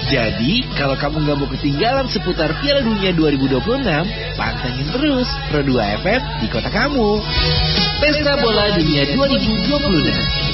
Jadi, kalau kamu nggak mau ketinggalan seputar Piala Dunia 2026, pantengin terus Pro 2 FM di kota kamu. Pesta Bola Dunia 2026.